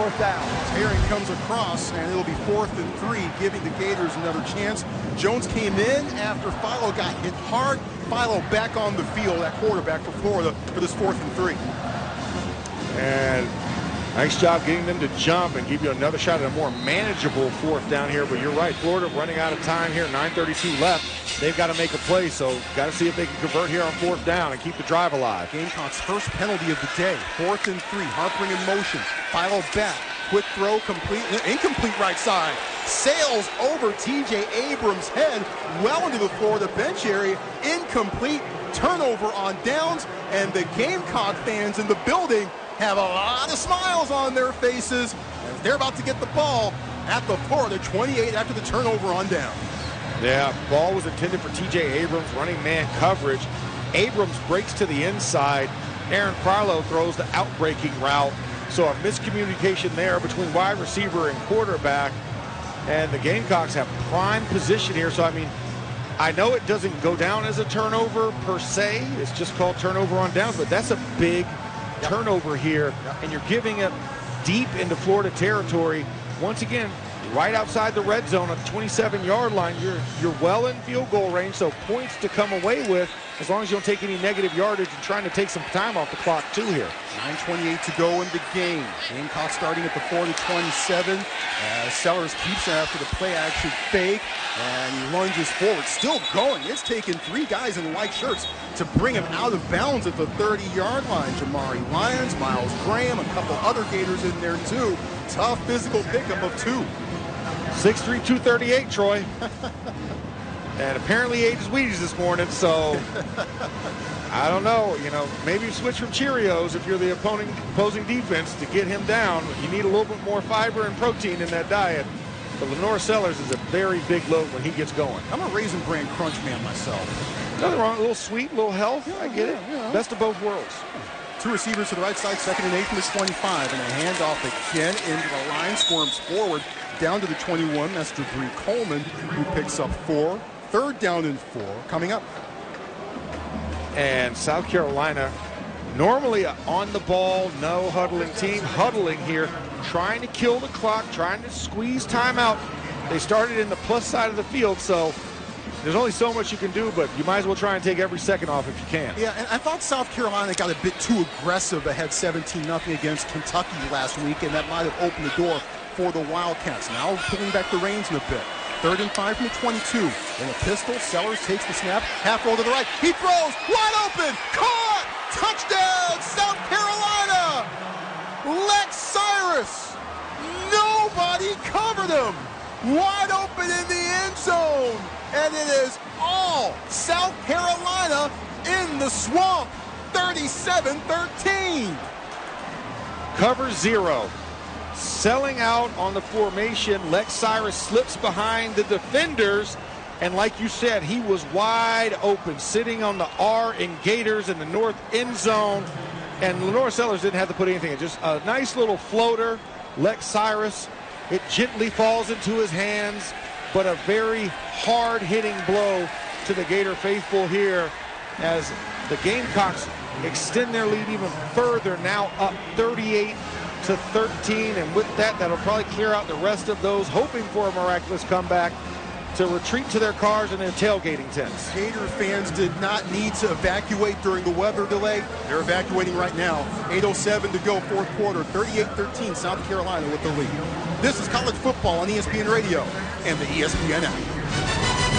fourth down. Herring comes across, and it'll be 4th and 3, giving the Gators another chance. Jones came in after Philo got hit hard. Philo back on the field, that quarterback for Florida, for this 4th and 3. And nice job getting them to jump and give you another shot at a more manageable 4th down here. But you're right, Florida running out of time here, 9:32 left. They've got to make a play, so got to see if they can convert here on 4th down and keep the drive alive. Gamecocks' first penalty of the day, 4th and 3. Harper in motion. Philo back. Quick throw, complete, incomplete right side. Sails over T.J. Abrams' head, well into the Florida bench area. Incomplete. Turnover on downs, and the Gamecock fans in the building have a lot of smiles on their faces as they're about to get the ball at the Florida 28 after the turnover on down. Yeah, ball was intended for T.J. Abrams, running man coverage. Abrams breaks to the inside. Aaron Philo throws the out-breaking route. So a miscommunication there between wide receiver and quarterback. And the Gamecocks have prime position here. So, I mean, I know it doesn't go down as a turnover per se. It's just called turnover on downs, but that's a big turnover here. And you're giving it deep into Florida territory. Once again, right outside the red zone at the 27-yard line. You're well in field goal range, so points to come away with as long as you don't take any negative yardage and trying to take some time off the clock too here. 9:28 to go in the game. Gamecock starting at the Florida 27. Sellers keeps it after the play action fake, and he lunges forward. Still going. It's taken 3 guys in white shirts to bring him out of bounds at the 30-yard line. Jamari Lyons, Miles Graham, a couple other Gators in there too. Tough physical pickup of 2. 6'3", 238, Troy. And apparently ate his Wheaties this morning, so I don't know. You know, maybe switch from Cheerios if you're the opposing defense to get him down. You need a little bit more fiber and protein in that diet. But Lenore Sellers is a very big load when he gets going. I'm a Raisin Bran Crunch man myself. Nothing wrong. A little sweet, a little health. I get it. Yeah. Best of both worlds. 2 receivers to the right side, 2nd and 8 from the 25. And a handoff again into the line, squirms forward down to the 21. That's Jabri Coleman, who picks up 4. 3rd down and 4 coming up. And South Carolina, normally on the ball, no huddling team, huddling here, trying to kill the clock, trying to squeeze time out. They started in the plus side of the field, so there's only so much you can do, but you might as well try and take every second off if you can. Yeah, and I thought South Carolina got a bit too aggressive ahead 17-0 against Kentucky last week, and that might have opened the door for the Wildcats. Now pulling back the reins in a bit. 3rd and 5 from the 22. In a pistol, Sellers takes the snap, half roll to the right. He throws, wide open, caught, touchdown, South Carolina. Lex Cyrus, nobody covered him. Wide open in the end zone, and it is all South Carolina in the swamp. 37-13. Cover 0. Selling out on the formation. Lex Cyrus slips behind the defenders, and like you said, he was wide open, sitting on the R in Gators in the north end zone, and Lenore Sellers didn't have to put anything in. Just a nice little floater. Lex Cyrus, it gently falls into his hands, but a very hard-hitting blow to the Gator faithful here as the Gamecocks extend their lead even further, now up 38-13, and with that, that'll probably clear out the rest of those hoping for a miraculous comeback to retreat to their cars and their tailgating tents. Gator fans did not need to evacuate during the weather delay. They're evacuating right now. 8:07 to go, 4th quarter, 38-13, South Carolina with the lead. This is college football on ESPN Radio and the ESPN app.